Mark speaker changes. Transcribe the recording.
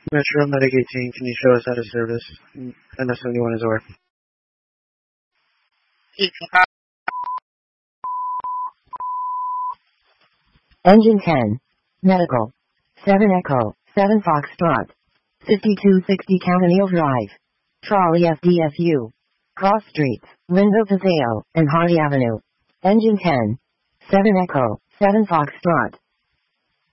Speaker 1: Metro Medic 18, can you show us out of service? NS71 is over.
Speaker 2: Engine 10. Medical. 7 Echo, 7 Foxtrot. 5260 Campanile Drive. Trolley FDSU. Cross Streets, Linville Paseo, and Hardy Avenue. Engine 10. 7 Echo, 7 Foxtrot.